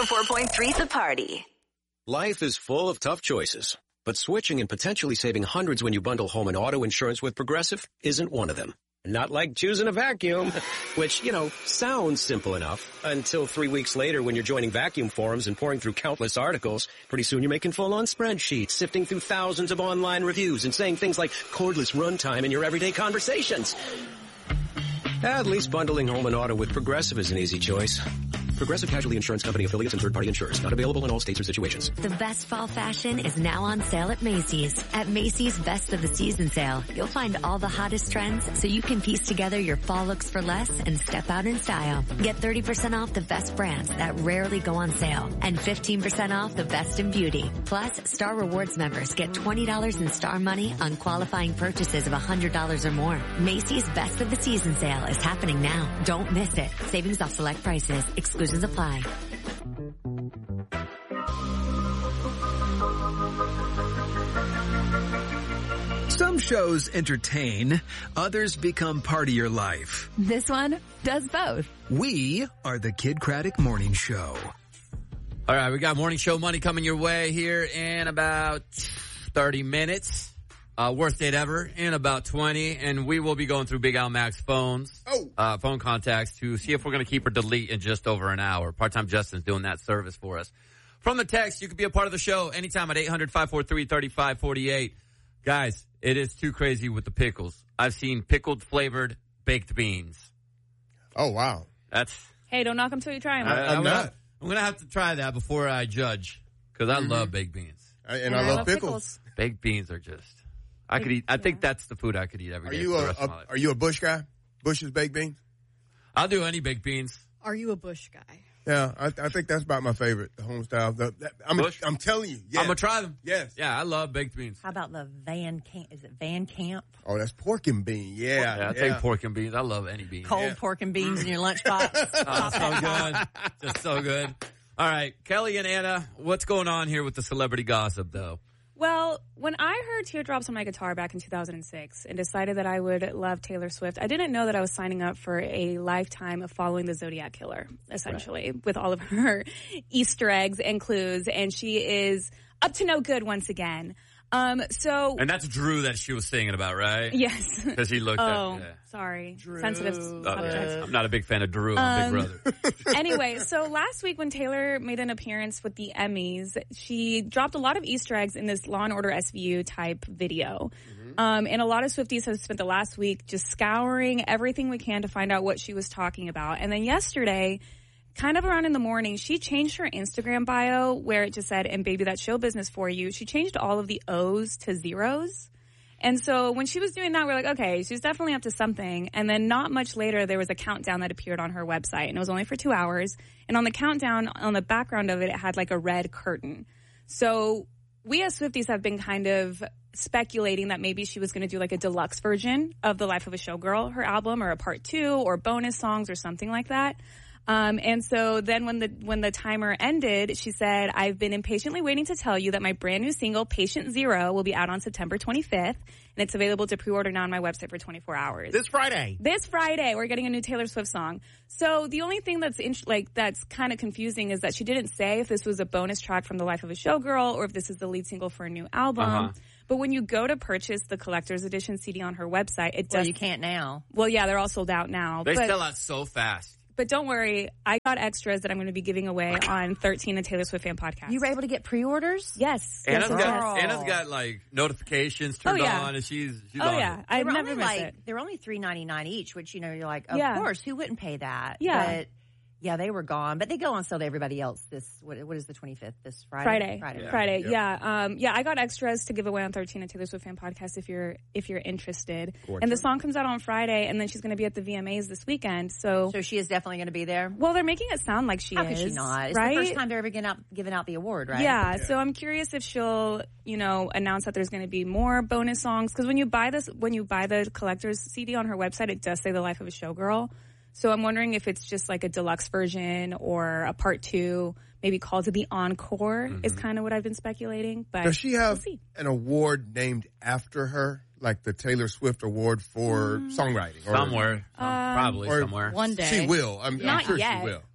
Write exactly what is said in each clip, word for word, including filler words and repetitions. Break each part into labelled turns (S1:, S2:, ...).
S1: oh four point three The Party.
S2: Life is full of tough choices, but switching and potentially saving hundreds when you bundle home and auto insurance with Progressive isn't one of them. Not like choosing a vacuum, which, you know, sounds simple enough until three weeks later when you're joining vacuum forums and pouring through countless articles. Pretty soon you're making full-on spreadsheets, sifting through thousands of online reviews and saying things like cordless runtime in your everyday conversations. At least bundling home and auto with Progressive is an easy choice. Progressive Casualty Insurance Company affiliates and third-party insurers. Not available in all states or situations.
S3: The best fall fashion is now on sale at Macy's. At Macy's Best of the Season sale, you'll find all the hottest trends so you can piece together your fall looks for less and step out in style. Get thirty percent off the best brands that rarely go on sale and fifteen percent off the best in beauty. Plus, Star Rewards members get twenty dollars in Star money on qualifying purchases of one hundred dollars or more. Macy's Best of the Season sale is happening now. Don't miss it. Savings off select prices. Exclusions apply.
S4: Some shows entertain, others become part of your life.
S5: This one does both.
S4: We are the Kid Craddock Morning Show.
S6: All right, we got morning show money coming your way here in about thirty minutes. Uh, worst date ever in about twenty, and we will be going through Big Al Mac's phones,
S7: oh.
S6: uh, phone contacts to see if we're going to keep or delete in just over an hour. Part-time Justin's doing that service for us. From the text, you can be a part of the show anytime at eight hundred, five four three, three five four eight. Guys, it is too crazy with the pickles. I've seen pickled flavored baked beans.
S7: Oh, wow.
S6: That's.
S8: Hey, don't knock them till you try them.
S7: I, I'm, I'm not.
S6: I'm going to have to try that before I judge, because I mm-hmm. love baked beans.
S7: I, and, and I, I love, love pickles. pickles.
S6: Baked beans are just. I could eat. I think that's the food I could eat every
S7: are
S6: day.
S7: You
S6: for the
S7: a,
S6: rest
S7: a,
S6: of my life.
S7: Are you a Bush guy? Bush's baked beans?
S6: I'll do any baked beans.
S9: Are you a Bush guy?
S7: Yeah, I, I think that's about my favorite, the home style. The, that, I'm,
S6: Bush?
S7: I'm telling you. Yes.
S6: I'm going to try them.
S7: Yes.
S6: Yeah, I love baked beans.
S9: How about the Van Camp? Is it Van Camp?
S7: Oh, that's pork and bean. Yeah.
S6: Yeah, I
S7: yeah.
S6: take pork and beans. I love any beans.
S9: Cold
S6: yeah.
S9: pork and beans in your lunchbox.
S6: Oh, so good. Just so good. All right, Kelly and Anna, what's going on here with the celebrity gossip, though?
S8: Well, when I heard Teardrops on My Guitar back in two thousand six and decided that I would love Taylor Swift, I didn't know that I was signing up for a lifetime of following the Zodiac Killer, essentially, right. with all of her Easter eggs and clues. And she is up to no good once again. Um, so.
S6: And that's Drew that she was singing about, right?
S8: Yes.
S6: Because he looked
S8: oh,
S6: at yeah.
S8: sorry.
S9: Drew.
S8: Sensitive
S6: oh,
S8: subject.
S6: yeah. I'm not a big fan of Drew. I'm um, a big brother.
S8: Anyway, so last week when Taylor made an appearance with the Emmys, she dropped a lot of Easter eggs in this Law and Order S V U type video. Mm-hmm. Um, and a lot of Swifties have spent the last week just scouring everything we can to find out what she was talking about. And then yesterday, kind of around in the morning, she changed her Instagram bio where it just said, and baby, that's show business for you. She changed all of the O's to zeros. And so when she was doing that, we're like, okay, she's definitely up to something. And then not much later, there was a countdown that appeared on her website, and it was only for two hours. And on the countdown, on the background of it, it had like a red curtain. So we as Swifties have been kind of speculating that maybe she was going to do like a deluxe version of The Life of a Showgirl, her album, or a part two, or bonus songs or something like that. Um, and so then when the, when the timer ended, she said, I've been impatiently waiting to tell you that my brand new single, Patient Zero, will be out on September twenty-fifth. And it's available to pre-order now on my website for twenty-four hours.
S7: This Friday.
S8: This Friday, we're getting a new Taylor Swift song. So the only thing that's in, like, that's kind of confusing is that she didn't say if this was a bonus track from The Life of a Showgirl or if this is the lead single for a new album. Uh-huh. But when you go to purchase the collector's edition C D on her website, it does.
S9: Well, you can't now.
S8: Well, yeah, they're all sold out now.
S6: They
S8: but,
S6: sell out so fast.
S8: But don't worry, I got extras that I'm going to be giving away on thirteen, a Taylor Swift fan podcast.
S9: You were able to get pre-orders?
S8: Yes.
S6: Anna's,
S8: yes,
S6: got,
S8: yes.
S6: Anna's got like notifications turned
S8: oh, yeah.
S6: on, and she's she's
S8: oh
S6: on
S8: yeah,
S6: it.
S8: I never
S9: only
S8: miss
S9: like,
S8: it.
S9: They're only three ninety-nine each, which you know you're like, of
S8: yeah.
S9: course, who wouldn't pay that?
S8: Yeah.
S9: But yeah, they were gone, but they go on sale to everybody else. This what, what is the twenty-fifth? This Friday.
S8: Friday.
S9: Friday.
S8: Yeah. Friday.
S7: Yeah.
S8: Yeah. Um, yeah. I got extras to give away on thirteen, a Taylor Swift fan podcast. If you're if you're interested,
S7: Gorgeous.
S8: And the song comes out on Friday, and then she's going to be at the V M As this weekend. So,
S9: so she is definitely going to be there.
S8: Well, they're making it sound like she
S9: How
S8: is.
S9: How could she not? It's
S8: right?
S9: the first time they're ever giving out giving out the award, right?
S8: Yeah,
S7: yeah.
S8: So I'm curious if she'll, you know, announce that there's going to be more bonus songs because when you buy this, when you buy the collector's C D on her website, it does say The Life of a Showgirl. So I'm wondering if it's just like a deluxe version or a part two, maybe called to the encore mm-hmm. is kind of what I've been speculating. But
S7: does she have
S8: we'll
S7: an award named after her, like the Taylor Swift Award for mm. songwriting?
S6: Or, somewhere. Um, probably
S7: or
S6: somewhere.
S9: One day.
S7: She will. I'm,
S8: Not
S7: I'm sure
S8: yet,
S7: she will.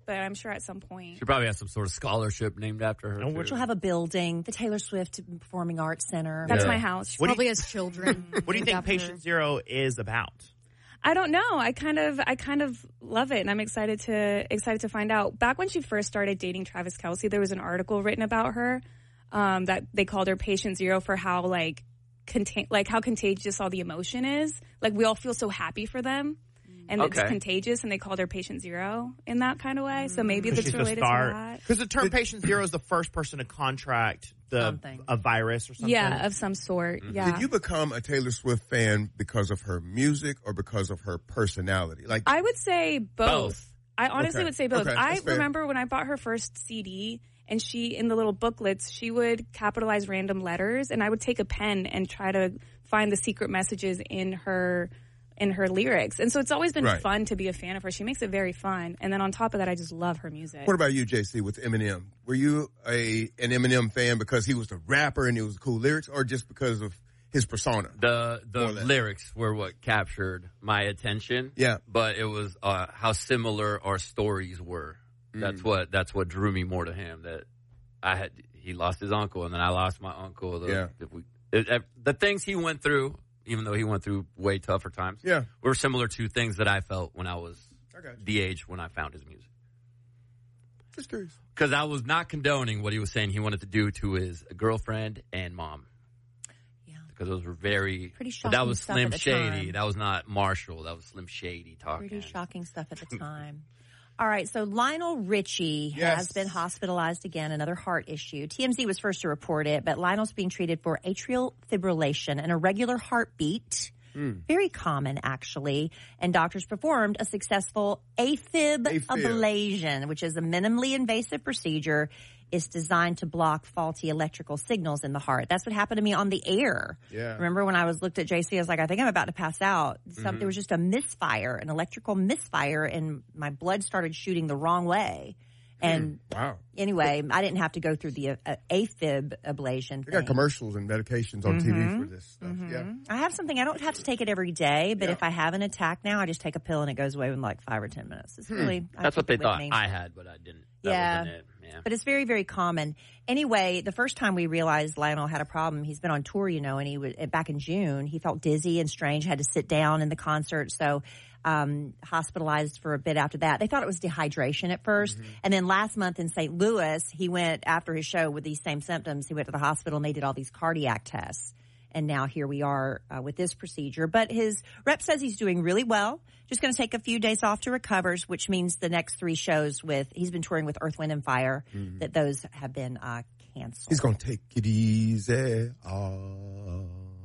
S8: but I'm sure at some point.
S6: She probably has some sort of scholarship named after her.
S9: And she'll have a building, the Taylor Swift Performing Arts Center.
S8: That's
S6: Yeah.
S8: my house.
S10: What do
S5: Probably
S10: you-
S5: has children.
S10: What do you think Patient Zero is about?
S8: I don't know. I kind of, I kind of love it, and I'm excited to excited to find out. Back when she first started dating Travis Kelce, there was an article written about her um, that they called her Patient Zero for how like contain, like how contagious all the emotion is. Like we all feel so happy for them, and
S6: Okay.
S8: it's contagious. And they called her Patient Zero in that kind of way. So maybe
S10: Because
S8: that's
S10: she's the
S8: related to
S10: star.
S8: that.
S10: Because the term Patient Zero is the first person to contract the
S9: Something.
S10: a virus or something.
S8: Yeah, of some sort. Yeah.
S7: Did you become a Taylor Swift fan because of her music or because of her personality? Like,
S8: I would say both.
S6: Both.
S8: I honestly
S7: Okay.
S8: would say both.
S7: Okay,
S8: I
S7: that's fair.
S8: remember when I bought her first C D, and she, in the little booklets, she would capitalize random letters, and I would take a pen and try to find the secret messages in her in her lyrics. And so it's always been
S7: Right.
S8: fun to be a fan of her. She makes it very fun. And then on top of that, I just love her music.
S7: what about you, J C, with Eminem? Were you a an Eminem fan because he was the rapper and it was cool lyrics, or just because of his persona?
S6: The the
S7: More or less.
S6: lyrics were what captured my attention.
S7: Yeah.
S6: But it was uh, how similar our stories were.
S7: Mm.
S6: That's what that's what drew me more to him. That I had he lost his uncle, and then I lost my uncle. The,
S7: Yeah.
S6: if we, it, it- the things he went through, even though he went through way tougher times,
S7: Yeah.
S6: were similar to things that I felt when I was
S7: I got you.
S6: the age when I found his music.
S7: Just curious.
S6: Because I was not condoning what he was saying he wanted to do to his girlfriend and mom.
S9: Yeah.
S6: Because those were very...
S9: Pretty
S6: but that
S9: shocking
S6: was
S9: stuff
S6: Slim
S9: at the
S6: Shady.
S9: time.
S6: That was not Marshall. That was Slim Shady talking.
S9: Pretty shocking stuff at the time. All right, so Lionel Richie
S7: Yes.
S9: has been hospitalized again, another heart issue. T M Z was first to report it, but Lionel's being treated for atrial fibrillation, an irregular heartbeat. Very common, actually. And doctors performed a successful AFib,
S7: AFib.
S9: ablation, which is a minimally invasive procedure. It's designed to block faulty electrical signals in the heart. That's what happened to me on the air.
S7: Yeah.
S9: Remember when I was looked at J C, I was like, I think I'm about to pass out. Some,
S7: Mm-hmm.
S9: There was just a misfire, an electrical misfire, and my blood started shooting the wrong way. And
S7: Wow.
S9: anyway, I didn't have to go through the uh, AFib ablation
S7: They got
S9: thing.
S7: commercials and medications on T V for this stuff. Yeah.
S9: I have something. I don't have to take it every day, but
S7: Yeah.
S9: if I have an attack now, I just take a pill and it goes away in like five or ten minutes. It's really I
S6: That's what
S9: keep
S6: they
S9: it with
S6: thought
S9: me.
S6: I had, but I didn't. That
S9: Yeah.
S6: wasn't it. Yeah.
S9: But it's very, very common. Anyway, the first time we realized Lionel had a problem, he's been on tour, you know, and he was back in June. He felt dizzy and strange, had to sit down in the concert, so um, hospitalized for a bit after that. They thought it was dehydration at first, and then last month in Saint Louis, he went after his show with these same symptoms. He went to the hospital and they did all these cardiac tests. And now here we are uh, with this procedure. But his rep says he's doing really well. Just going to take a few days off to recover, which means the next three shows with, he's been touring with Earth, Wind, and Fire, that those have been uh, canceled.
S7: He's going to take it easy. Oh,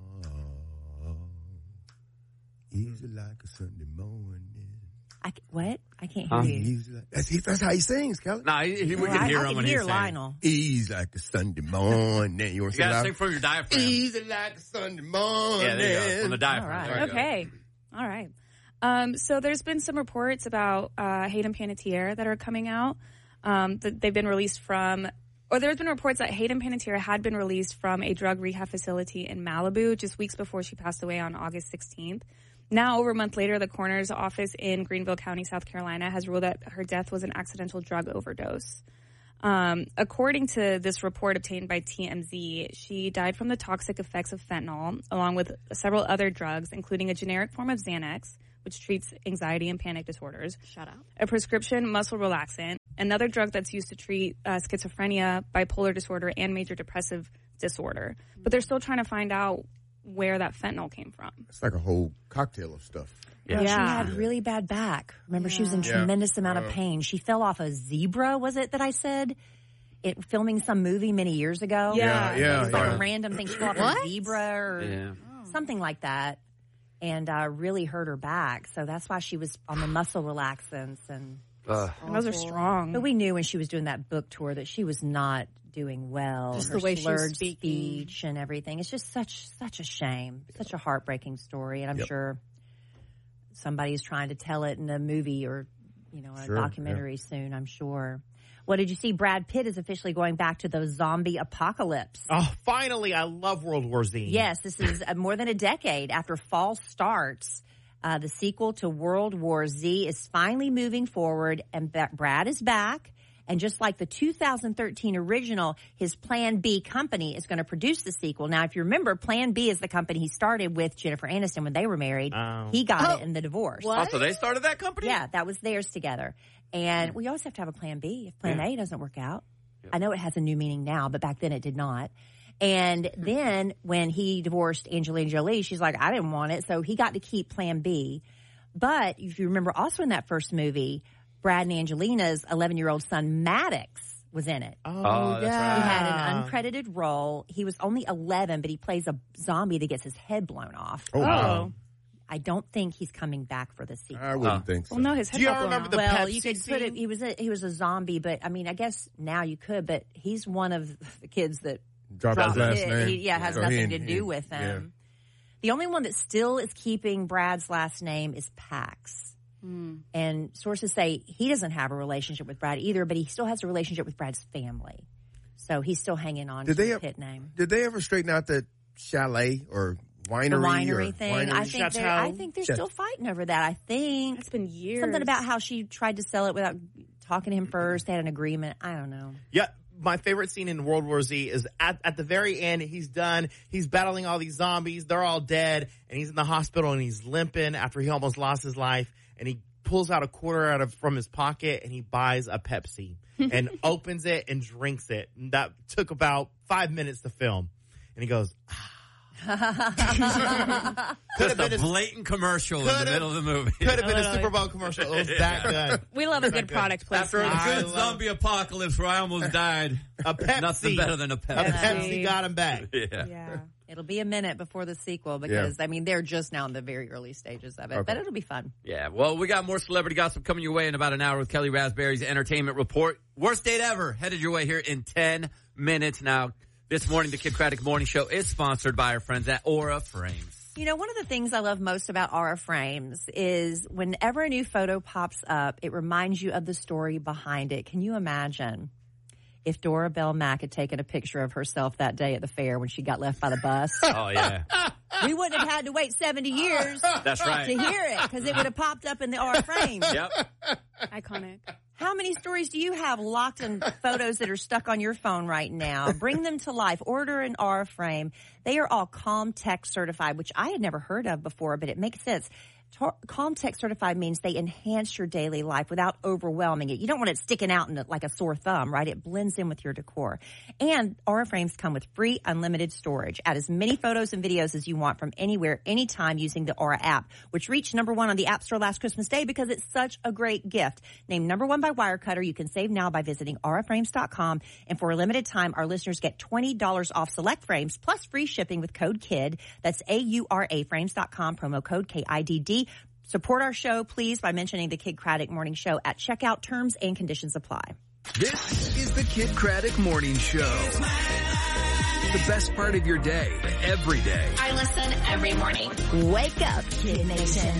S7: easy like a Sunday morning.
S9: I, c- what? I can't hear
S6: Huh?
S9: you.
S7: Easy like, that's, he, that's how he sings, Kelly.
S6: No, he, he, we
S9: Well,
S6: can
S9: I,
S6: hear
S9: I
S6: him
S9: can
S6: when
S9: hear
S6: he's saying.
S9: Lionel.
S7: Easy like a Sunday morning. You want
S6: You
S7: to sing
S6: gotta
S7: loud?
S6: sing from your diaphragm.
S7: Easy like a Sunday morning.
S6: Yeah, there you go. From the diaphragm.
S9: All right.
S6: There you go.
S8: Okay. All right. Um, so there's been some reports about uh, Hayden Panettiere that are coming out. Um, that they've been released from, or there's been reports that Hayden Panettiere had been released from a drug rehab facility in Malibu just weeks before she passed away on August sixteenth. Now, over a month later, the coroner's office in Greenville County, South Carolina, has ruled that her death was an accidental drug overdose. Um, according to this report obtained by T M Z, she died from the toxic effects of fentanyl, along with several other drugs, including a generic form of Xanax, which treats anxiety and panic disorders.
S5: Shut up.
S8: A prescription muscle relaxant, another drug that's used to treat uh, schizophrenia, bipolar disorder, and major depressive disorder. But they're still trying to find out where that fentanyl came from.
S7: It's like a whole cocktail of stuff.
S9: Well,
S8: Yeah.
S9: She had really bad back. Remember, she was in
S7: Yeah.
S9: tremendous amount of
S7: Uh,
S9: pain. She fell off a zebra, was it that I said? It filming some movie many years ago.
S7: Yeah, yeah,
S9: It was like
S7: yeah.
S9: a random thing. She fell off
S5: What?
S9: a zebra or
S6: Yeah.
S9: something like that, and uh, really hurt her back. So that's why she was on the muscle relaxants. And
S6: Uh,
S8: Those are strong.
S9: but we knew when she was doing that book tour that she was not doing well.
S5: Just
S9: her
S5: the way she was
S9: slurred
S5: speaking.
S9: speech and everything. It's just such such a shame, such a heartbreaking story, and I'm
S7: Yep.
S9: sure somebody's trying to tell it in a movie or you know a
S7: Sure,
S9: documentary soon. I'm sure. What did you see? Brad Pitt is officially going back to the zombie apocalypse.
S10: Oh, finally, I love World War Z.
S9: Yes, this is uh, more than a decade after fall starts. Uh, the sequel to World War Z is finally moving forward, and B- Brad is back. And just like the two thousand thirteen original, his Plan B company is going to produce the sequel. Now, if you remember, Plan B is the company he started with Jennifer Aniston when they were married.
S10: Oh.
S9: He got
S8: Oh.
S9: it in the divorce.
S6: Oh, so they started that company?
S9: Yeah, that was theirs together. And we always have to have a Plan B if Plan
S6: Yeah.
S9: A doesn't work out. I know it has a new meaning now, but back then it did not. And then when he divorced Angelina Jolie, she's like, I didn't want it. So he got to keep Plan B. But if you remember also in that first movie, Brad and Angelina's eleven-year-old son, Maddox, was in it.
S10: Oh,
S6: Oh, that's
S10: yeah.
S6: right.
S9: He had an uncredited role. He was only eleven, but he plays a zombie that gets his head blown off.
S7: Oh, wow.
S9: I don't think he's coming back for the sequel.
S7: I wouldn't
S6: Oh.
S7: think so.
S8: Well, no, his
S10: Do
S8: head
S10: you
S8: got blown
S10: remember
S8: off.
S10: the
S9: well,
S10: Pepsi
S9: you could put it.
S10: scene?
S9: He was a, he was a zombie, but I mean, I guess now you could. But he's one of the kids that
S7: Drop his
S9: dropped
S7: last
S9: it.
S7: name.
S9: He, yeah, has
S7: So
S9: nothing
S7: he-
S9: to
S7: he-
S9: do with them.
S7: yeah.
S9: The only one that still is keeping Brad's last name is Pax. And sources say he doesn't have a relationship with Brad either, but he still has a relationship with Brad's family. So he's still hanging on
S7: Did
S9: to
S7: they
S9: the
S7: have-
S9: pit name.
S7: Did they ever straighten out that chalet or winery?
S9: The
S7: or
S9: winery thing.
S7: winery?
S9: I think they're, I think they're
S7: Chateau.
S9: still fighting over that. I think
S8: It's been years.
S9: something about how she tried to sell it without talking to him first. They had an agreement. I don't know.
S10: Yeah, my favorite scene in World War Z is at, at the very end. He's done. He's battling all these zombies. They're all dead. And he's in the hospital and he's limping after he almost lost his life. And he pulls out a quarter out of from his pocket and he buys a Pepsi and opens it and drinks it. And that took about five minutes to film. And he goes,
S6: Just
S10: been
S6: a
S10: a-
S6: blatant commercial in the
S10: could've-
S6: middle of the movie.
S10: could have been a Super Bowl commercial. It was that good.
S8: We love a good product
S6: After a
S8: placement.
S10: I
S6: good
S10: love-
S6: zombie apocalypse where I almost died,
S10: A Pepsi.
S6: nothing better than a
S10: A
S6: Pepsi.
S10: Pepsi got him back.
S6: Yeah.
S8: Yeah.
S9: It'll be a minute before the sequel because, I mean, they're just now in the very early stages of it.
S7: Okay.
S9: But it'll be fun.
S6: Yeah, well, we got more celebrity gossip coming your way in about an hour with Kelly Raspberry's Entertainment Report. Worst date ever headed your way here in ten minutes. Now, this morning, the Kid Craddock Morning Show is sponsored by our friends at Aura Frames.
S9: You know, one of the things I love most about Aura Frames is whenever a new photo pops up, it reminds you of the story behind it. Can you imagine if Dora Bell Mack had taken a picture of herself that day at the fair when she got left by the bus?
S6: Oh, yeah.
S9: We wouldn't have had to wait seventy years
S6: That's right.
S9: to hear it because it would have popped up in the Aura Frames.
S6: Yep.
S8: Iconic.
S9: How many stories do you have locked in photos that are stuck on your phone right now? Bring them to life. Order an Aura frame. They are all Calm Tech certified, which I had never heard of before, but it makes sense. Tar- Calm Tech certified means they enhance your daily life without overwhelming it. You don't want it sticking out in it like a sore thumb, right? It blends in with your decor. And Aura frames come with free unlimited storage. Add as many photos and videos as you want from anywhere, anytime using the Aura app, which reached number one on the App Store last Christmas Day because it's such a great gift. Named number one by Wirecutter, you can save now by visiting aura frames dot com. And for a limited time, our listeners get twenty dollars off select frames plus free shipping with code KID. That's A U R A frames dot com, promo code K I D D. Support our show, please, by mentioning the Kid Craddock Morning Show at checkout. Terms and conditions apply.
S4: This is the Kid Craddock Morning Show. The best part of your day, every day.
S1: I listen every morning.
S9: Wake up, Kid Nation.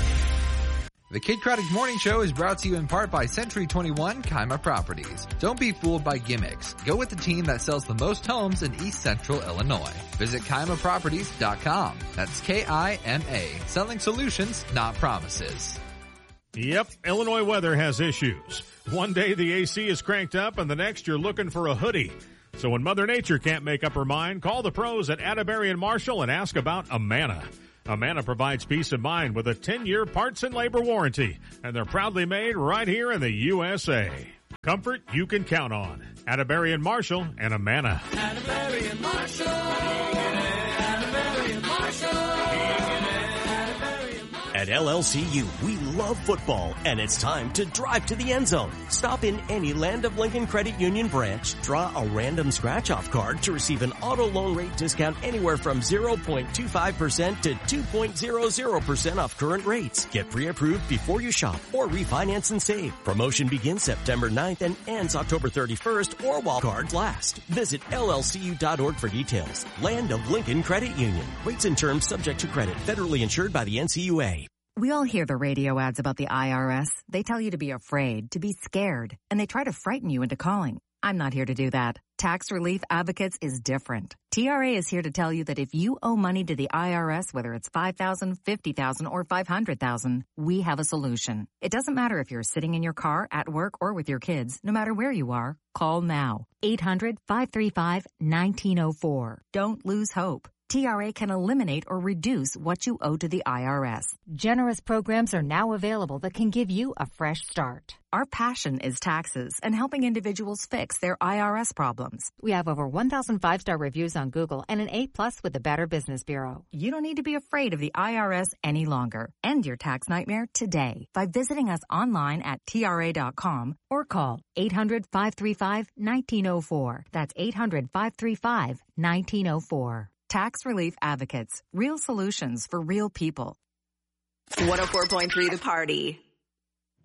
S11: The Kid Craddock Morning Show is brought to you in part by Century twenty-one Kaima Properties. Don't be fooled by gimmicks. Go with the team that sells the most homes in East Central Illinois. Visit Kaima Properties dot com. That's K I M A. Selling solutions, not promises.
S12: Yep, Illinois weather has issues. One day the A C is cranked up and the next you're looking for a hoodie. So when Mother Nature can't make up her mind, call the pros at Atterbury and Marshall and ask about Amana. Amana provides peace of mind with a ten-year parts and labor warranty, and they're proudly made right here in the U S A. Comfort you can count on. Atterbury and Marshall and Amana.
S13: Atterbury and Marshall. Atterbury and Marshall.
S14: At L L C U, we love football, and it's time to drive to the end zone. Stop in any Land of Lincoln Credit Union branch, draw a random scratch-off card to receive an auto loan rate discount anywhere from zero point two five percent to two point zero zero percent off current rates. Get pre-approved before you shop or refinance and save. Promotion begins September ninth and ends October thirty-first or while cards last. Visit L L C U dot org for details. Land of Lincoln Credit Union. Rates and terms subject to credit. Federally insured by the N C U A.
S15: We all hear the radio ads about the I R S. They tell you to be afraid, to be scared, and they try to frighten you into calling. I'm not here to do that. Tax Relief Advocates is different. T R A is here to tell you that if you owe money to the I R S, whether it's five thousand dollars, fifty thousand dollars, or five hundred thousand dollars, we have a solution. It doesn't matter if you're sitting in your car, at work, or with your kids. No matter where you are, call now. eight hundred, five three five, one nine zero four. Don't lose hope. T R A can eliminate or reduce what you owe to the I R S.
S16: Generous programs are now available that can give you a fresh start.
S15: Our passion is taxes and helping individuals fix their I R S problems.
S16: We have over one thousand five-star reviews on Google and an A plus with the Better Business Bureau.
S15: You don't need to be afraid of the I R S any longer. End your tax nightmare today by visiting us online at T R A dot com or call eight hundred, five three five, one nine zero four. That's eight hundred, five three five, one nine zero four. Tax Relief Advocates. Real solutions for real people.
S1: one oh four point three The Party.